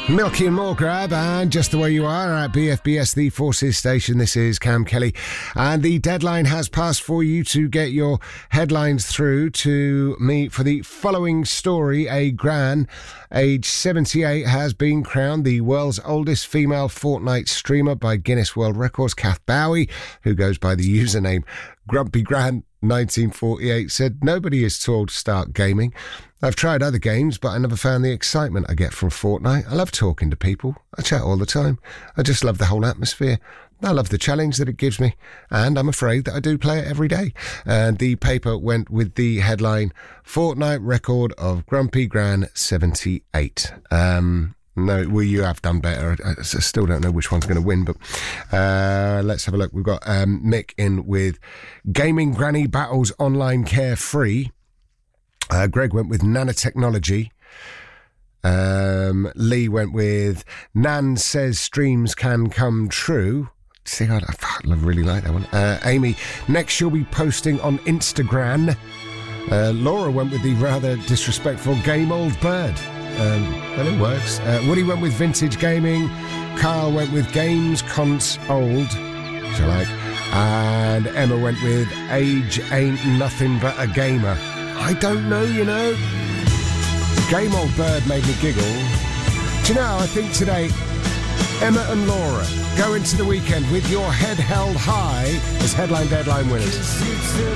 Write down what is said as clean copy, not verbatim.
Milky and More Grab, and Just the Way You Are at BFBS, the Forces station. This is Cam Kelly, and the deadline has passed for you to get your headlines through to me for the following story. A Gran, age 78, has been crowned the world's oldest female Fortnite streamer by Guinness World Records. Kath Bowie, who goes by the username Grumpy Gran 1948, said, "Nobody is too old to start gaming. I've tried other games, but I never found the excitement I get from Fortnite. I love talking to people. I chat all the time. I just love the whole atmosphere. I love the challenge that it gives me, and I'm afraid that I do play it every day." And the paper went with the headline, "Fortnite record of Grumpy Gran 78." No, well, you have done better. I still don't know which one's going to win, but let's have a look. We've got Mick in with Gaming Granny Battles Online Carefree. Greg went with nanotechnology. Lee went with Nan says streams can come true. See, I really like that one. Amy, next she'll be posting on Instagram. Laura went with the rather disrespectful Game Old Bird. Well, it works. Woody went with Vintage Gaming. Carl went with Games Cons Old, which I like. And Emma went with Age Ain't Nothing But a Gamer. I don't know, you know. Game Old Bird made me giggle. Do you know, I think today, Emma and Laura go into the weekend with your head held high as headline deadline winners.